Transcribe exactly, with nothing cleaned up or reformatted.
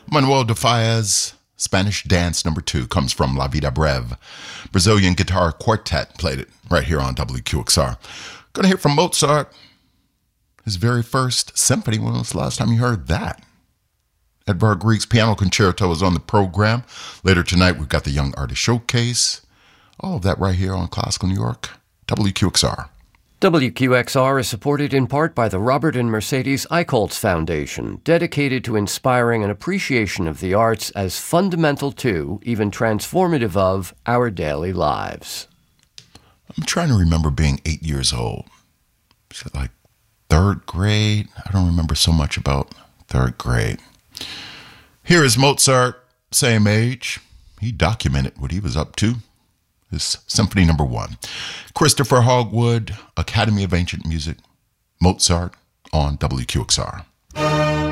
Manuel de Faias, Spanish Dance Number Two, comes from La Vida Breve. Brazilian Guitar Quartet played it right here on W Q X R. Gonna hear from Mozart. His very first symphony. When was the last time you heard that? Edvard Grieg's Piano Concerto is on the program. Later tonight, we've got the Young Artist Showcase. All of that right here on Classical New York, W Q X R. W Q X R is supported in part by the Robert and Mercedes Eichholz Foundation, dedicated to inspiring an appreciation of the arts as fundamental to, even transformative of, our daily lives. I'm trying to remember being eight years old. Is it like third grade? I don't remember so much about third grade. Here is Mozart, same age. He documented what he was up to. His Symphony Number One. Christopher Hogwood, Academy of Ancient Music, Mozart on W Q X R.